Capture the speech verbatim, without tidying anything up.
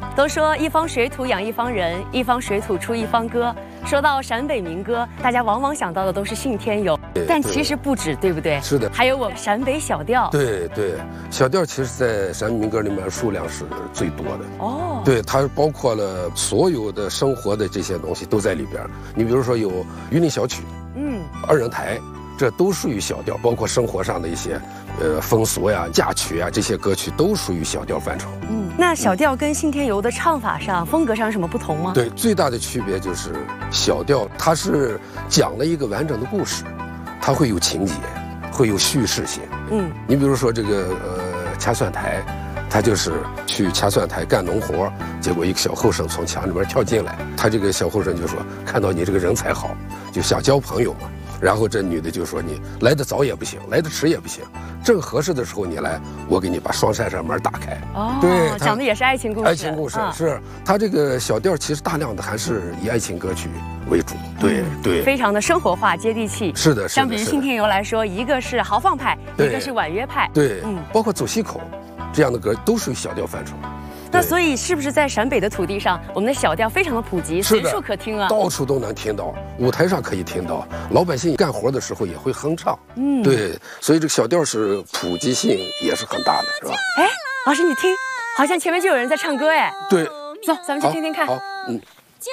都说一方水土养一方人，一方水土出一方歌。说到陕北民歌，大家往往想到的都是信天游，但其实不止，对不对？ 是的， 还有我们陕北小调。 对对，小调其实在陕北民歌里面数量是最多的。 哦， 对，它包括了所有的生活的这些东西都在里边。你比如说有榆林小曲，嗯，二人台。这都属于小调，包括生活上的一些，呃，风俗呀、嫁娶啊，这些歌曲都属于小调范畴。 嗯，那小调跟信天游的唱法上、风格上有什么不同吗？ 对，最大的区别就是小调它是讲了一个完整的故事，它会有情节，会有叙事性。嗯，你比如说这个呃掐蒜台，他就是去掐蒜台干农活，结果一个小后生从墙里边跳进来，他这个小后生就说看到你这个人才好，就想交朋友嘛。然后这女的就说：“你来的早也不行，来的迟也不行，正合适的时候你来，我给你把双扇扇门打开。”哦， 对，讲的也是爱情故事。 爱情故事、嗯、是他这个小调，其实大量的还是以爱情歌曲为主。对、嗯、对， 非常的生活化、接地气。 是的，是的。 相比于信天游来说，一个是豪放派，一个是婉约派。 对，嗯，包括走西口这样的歌都属于小调范畴。 那所以是不是在陕北的土地上，我们的小调非常的普及，随处可听啊？ 到处都能听到，舞台上可以听到，老百姓干活的时候也会哼唱。嗯，对，所以这个小调是普及性也是很大的，是吧？ 哎，老师你听，好像前面就有人在唱歌哎。 对， 走，咱们去听听看。 好，好嗯。